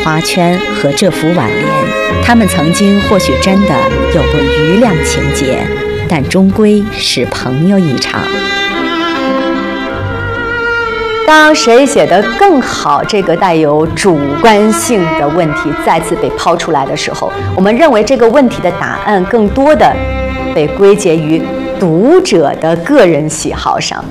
花圈和这幅挽联，他们曾经或许真的有过余量情节，但终归是朋友一场。 当谁写得更好这个带有主观性的问题再次被抛出来的时候，我们认为这个问题的答案更多的被归结于读者的个人喜好上。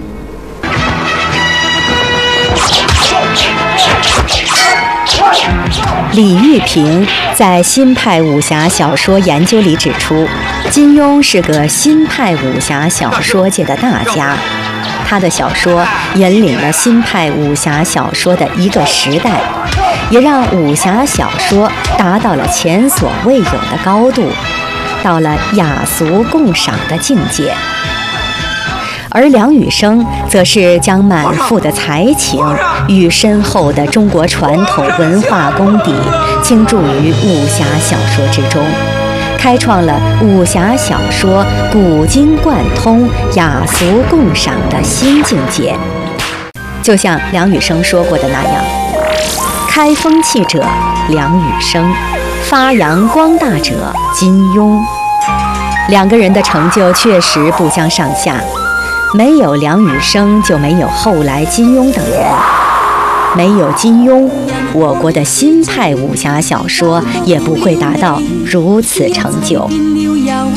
李玉平在新派武侠小说研究里指出，金庸是个新派武侠小说界的大家，他的小说引领了新派武侠小说的一个时代，也让武侠小说达到了前所未有的高度，到了雅俗共赏的境界。而梁羽生则是将满腹的才情与深厚的中国传统文化功底倾注于武侠小说之中，开创了武侠小说古今贯通、雅俗共赏的新境界。就像梁羽生说过的那样，开风气者梁羽生，发扬光大者金庸。两个人的成就确实不相上下，没有梁羽生就没有后来金庸等人，没有金庸，我国的新派武侠小说也不会达到如此成就。